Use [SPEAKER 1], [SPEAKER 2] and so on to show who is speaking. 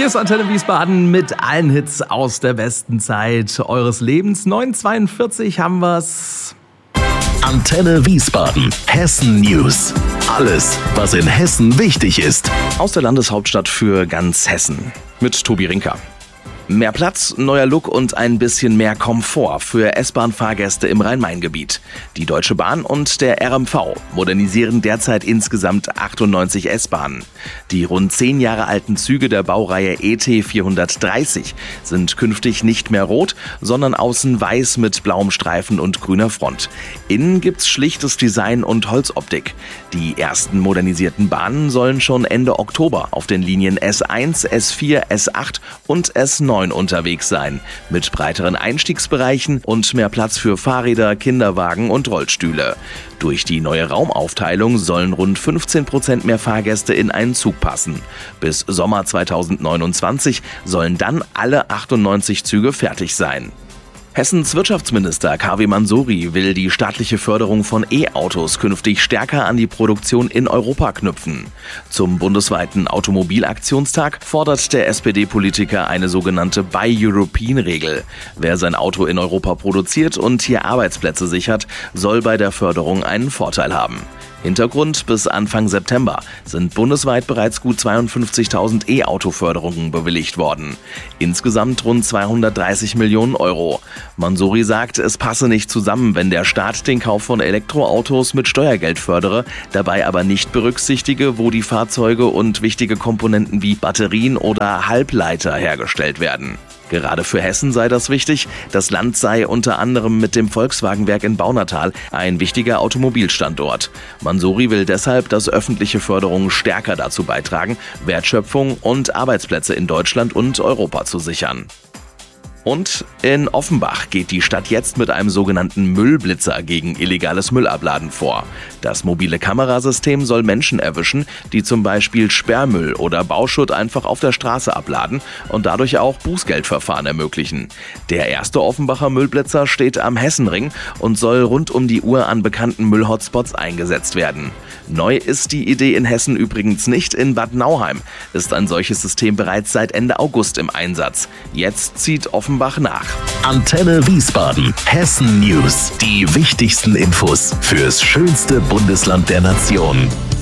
[SPEAKER 1] Hier ist Antenne Wiesbaden mit allen Hits aus der besten Zeit eures Lebens. 9:42 haben wir's.
[SPEAKER 2] Antenne Wiesbaden, Hessen News. Alles, was in Hessen wichtig ist.
[SPEAKER 1] Aus der Landeshauptstadt für ganz Hessen. Mit Tobi Rinker. Mehr Platz, neuer Look und ein bisschen mehr Komfort für S-Bahn-Fahrgäste im Rhein-Main-Gebiet. Die Deutsche Bahn und der RMV modernisieren derzeit insgesamt 98 S-Bahnen. Die rund 10 Jahre alten Züge der Baureihe ET 430 sind künftig nicht mehr rot, sondern außen weiß mit blauem Streifen und grüner Front. Innen gibt's schlichtes Design und Holzoptik. Die ersten modernisierten Bahnen sollen schon Ende Oktober auf den Linien S1, S4, S8 und S9 unterwegs sein, mit breiteren Einstiegsbereichen und mehr Platz für Fahrräder, Kinderwagen und Rollstühle. Durch die neue Raumaufteilung sollen rund 15% mehr Fahrgäste in einen Zug passen. Bis Sommer 2029 sollen dann alle 98 Züge fertig sein. Hessens Wirtschaftsminister Kavi Mansouri will die staatliche Förderung von E-Autos künftig stärker an die Produktion in Europa knüpfen. Zum bundesweiten Automobilaktionstag fordert der SPD-Politiker eine sogenannte Buy European-Regel. Wer sein Auto in Europa produziert und hier Arbeitsplätze sichert, soll bei der Förderung einen Vorteil haben. Hintergrund: bis Anfang September sind bundesweit bereits gut 52.000 E-Auto-Förderungen bewilligt worden. Insgesamt rund 230 Millionen Euro. Mansouri sagt, es passe nicht zusammen, wenn der Staat den Kauf von Elektroautos mit Steuergeld fördere, dabei aber nicht berücksichtige, wo die Fahrzeuge und wichtige Komponenten wie Batterien oder Halbleiter hergestellt werden. Gerade für Hessen sei das wichtig. Das Land sei unter anderem mit dem Volkswagenwerk in Baunatal ein wichtiger Automobilstandort. Mansouri will deshalb, dass öffentliche Förderungen stärker dazu beitragen, Wertschöpfung und Arbeitsplätze in Deutschland und Europa zu sichern. Und in Offenbach geht die Stadt jetzt mit einem sogenannten Müllblitzer gegen illegales Müllabladen vor. Das mobile Kamerasystem soll Menschen erwischen, die zum Beispiel Sperrmüll oder Bauschutt einfach auf der Straße abladen und dadurch auch Bußgeldverfahren ermöglichen. Der erste Offenbacher Müllblitzer steht am Hessenring und soll rund um die Uhr an bekannten Müllhotspots eingesetzt werden. Neu ist die Idee in Hessen übrigens nicht. In Bad Nauheim ist ein solches System bereits seit Ende August im Einsatz. Jetzt zieht Offenbach nach.
[SPEAKER 2] Antenne Wiesbaden, Hessen News. Die wichtigsten Infos fürs schönste Bundesland der Nation.